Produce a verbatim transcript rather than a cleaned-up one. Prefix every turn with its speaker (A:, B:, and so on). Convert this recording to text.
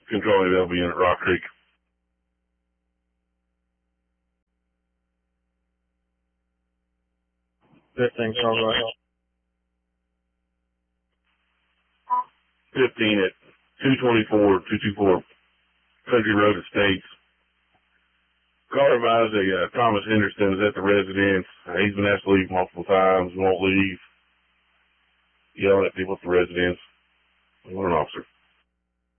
A: Control eight L B unit, Rock Creek.
B: fifteen, call right.
A: fifteen at two twenty-four, two twenty-four Country Road Estates. Caller advised that uh, Thomas Henderson is at the residence. Uh, he's been asked to leave multiple times, won't leave. Yelling at people at the residence. What an officer.